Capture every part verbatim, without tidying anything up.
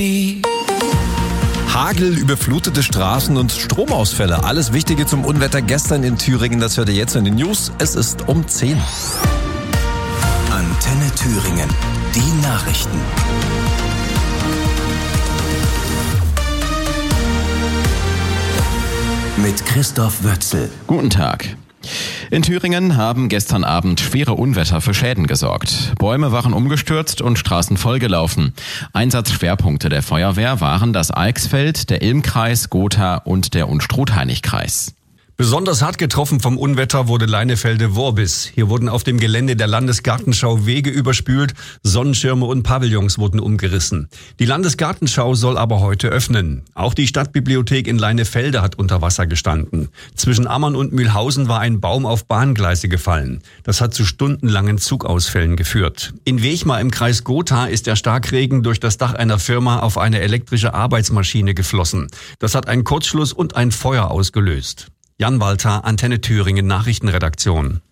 Hagel, überflutete Straßen und Stromausfälle. Alles Wichtige zum Unwetter gestern in Thüringen, das hört ihr jetzt in den News. Es ist um zehn. Antenne Thüringen, die Nachrichten. Mit Christoph Wötzel. Guten Tag. In Thüringen haben gestern Abend schwere Unwetter für Schäden gesorgt. Bäume waren umgestürzt und Straßen vollgelaufen. Einsatzschwerpunkte der Feuerwehr waren das Eichsfeld, der Ilmkreis, Gotha und der Unstrut-Heinig-Kreis. Besonders hart getroffen vom Unwetter wurde Leinefelde-Worbis. Hier wurden auf dem Gelände der Landesgartenschau Wege überspült, Sonnenschirme und Pavillons wurden umgerissen. Die Landesgartenschau soll aber heute öffnen. Auch die Stadtbibliothek in Leinefelde hat unter Wasser gestanden. Zwischen Ammern und Mühlhausen war ein Baum auf Bahngleise gefallen. Das hat zu stundenlangen Zugausfällen geführt. In Wechmar im Kreis Gotha ist der Starkregen durch das Dach einer Firma auf eine elektrische Arbeitsmaschine geflossen. Das hat einen Kurzschluss und ein Feuer ausgelöst. Jan Walter, Antenne Thüringen Nachrichtenredaktion.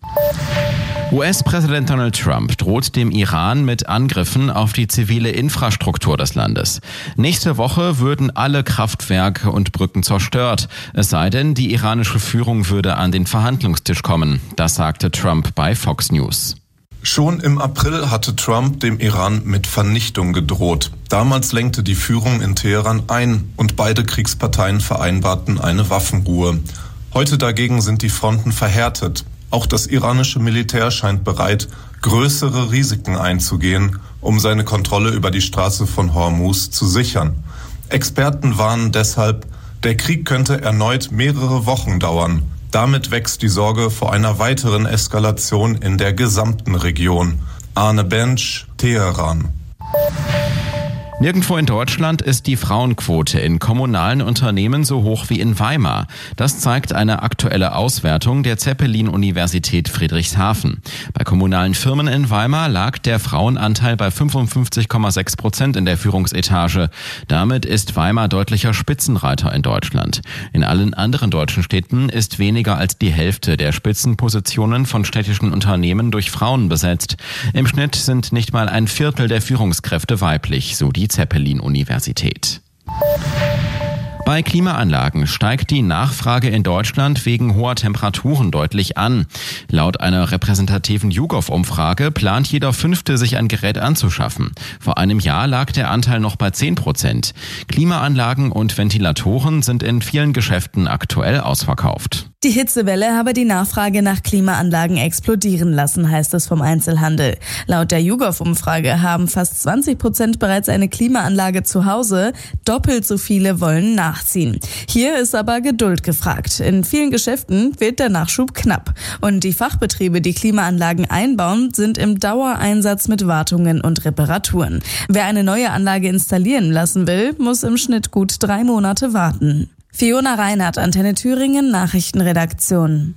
U S-Präsident Donald Trump droht dem Iran mit Angriffen auf die zivile Infrastruktur des Landes. Nächste Woche würden alle Kraftwerke und Brücken zerstört. Es sei denn, die iranische Führung würde an den Verhandlungstisch kommen. Das sagte Trump bei Fox News. Schon im April hatte Trump dem Iran mit Vernichtung gedroht. Damals lenkte die Führung in Teheran ein und beide Kriegsparteien vereinbarten eine Waffenruhe. Heute dagegen sind die Fronten verhärtet. Auch das iranische Militär scheint bereit, größere Risiken einzugehen, um seine Kontrolle über die Straße von Hormuz zu sichern. Experten warnen deshalb, der Krieg könnte erneut mehrere Wochen dauern. Damit wächst die Sorge vor einer weiteren Eskalation in der gesamten Region. Arne Bench, Teheran. Nirgendwo in Deutschland ist die Frauenquote in kommunalen Unternehmen so hoch wie in Weimar. Das zeigt eine aktuelle Auswertung der Zeppelin-Universität Friedrichshafen. Bei kommunalen Firmen in Weimar lag der Frauenanteil bei fünfundfünfzig Komma sechs Prozent in der Führungsetage. Damit ist Weimar deutlicher Spitzenreiter in Deutschland. In allen anderen deutschen Städten ist weniger als die Hälfte der Spitzenpositionen von städtischen Unternehmen durch Frauen besetzt. Im Schnitt sind nicht mal ein Viertel der Führungskräfte weiblich, so die Zeppelin-Universität. Bei Klimaanlagen steigt die Nachfrage in Deutschland wegen hoher Temperaturen deutlich an. Laut einer repräsentativen YouGov-Umfrage plant jeder Fünfte, sich ein Gerät anzuschaffen. Vor einem Jahr lag der Anteil noch bei zehn Prozent. Klimaanlagen und Ventilatoren sind in vielen Geschäften aktuell ausverkauft. Die Hitzewelle habe die Nachfrage nach Klimaanlagen explodieren lassen, heißt es vom Einzelhandel. Laut der YouGov-Umfrage haben fast zwanzig Prozent bereits eine Klimaanlage zu Hause. Doppelt so viele wollen nachziehen. Hier ist aber Geduld gefragt. In vielen Geschäften wird der Nachschub knapp. Und die Fachbetriebe, die Klimaanlagen einbauen, sind im Dauereinsatz mit Wartungen und Reparaturen. Wer eine neue Anlage installieren lassen will, muss im Schnitt gut drei Monate warten. Fiona Reinhardt, Antenne Thüringen, Nachrichtenredaktion.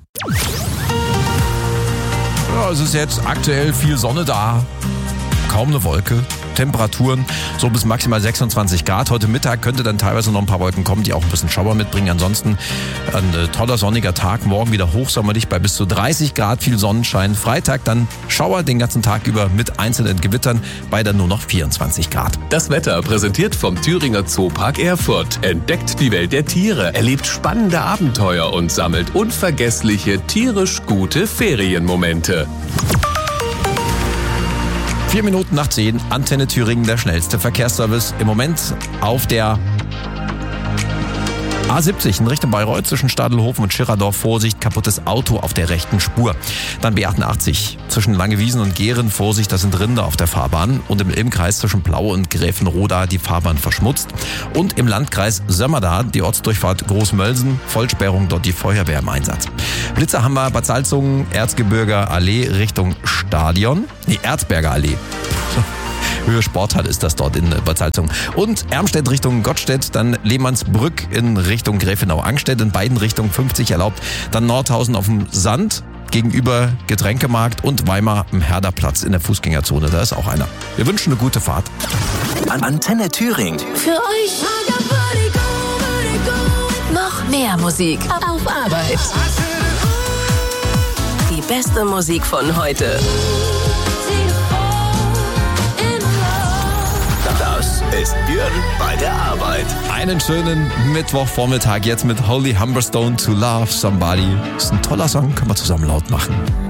Ja, es ist jetzt aktuell viel Sonne da, kaum eine Wolke. Temperaturen so bis maximal sechsundzwanzig Grad. Heute Mittag könnte dann teilweise noch ein paar Wolken kommen, die auch ein bisschen Schauer mitbringen. Ansonsten ein äh, toller sonniger Tag. Morgen wieder hochsommerlich bei bis zu dreißig Grad, viel Sonnenschein. Freitag dann Schauer den ganzen Tag über mit einzelnen Gewittern bei dann nur noch vierundzwanzig Grad. Das Wetter präsentiert vom Thüringer Zoopark Erfurt. Entdeckt die Welt der Tiere, erlebt spannende Abenteuer und sammelt unvergessliche, tierisch gute Ferienmomente. Vier Minuten nach zehn, Antenne Thüringen, der schnellste Verkehrsservice. Im Moment auf der A siebzig in Richtung Bayreuth zwischen Stadelhofen und Schirradorf. Vorsicht, kaputtes Auto auf der rechten Spur. Dann B achtundachtzig zwischen Langewiesen und Gehren. Vorsicht, das sind Rinder auf der Fahrbahn. Und im Ilmkreis zwischen Plaue und Gräfenroda die Fahrbahn verschmutzt. Und im Landkreis Sömmerda die Ortsdurchfahrt Großmölsen. Vollsperrung, dort die Feuerwehr im Einsatz. Blitzer haben wir Bad Salzungen, Erzgebirger Allee Richtung Stadion. Nee, Erzberger Allee. Höhe Sporthalle ist das dort in Bad Salzungen. Und Ermstedt Richtung Gottstedt, dann Lehmannsbrück in Richtung Gräfenau-Angstedt, in beiden Richtungen fünfzig erlaubt. Dann Nordhausen auf dem Sand gegenüber Getränkemarkt und Weimar am Herderplatz in der Fußgängerzone. Da ist auch einer. Wir wünschen eine gute Fahrt. Antenne Thüringen. Für euch noch mehr Musik auf Arbeit. Die beste Musik von heute. Das ist Björn bei der Arbeit. Einen schönen Mittwochvormittag jetzt mit Holy Humberstone to Love Somebody. Ist ein toller Song, können wir zusammen laut machen.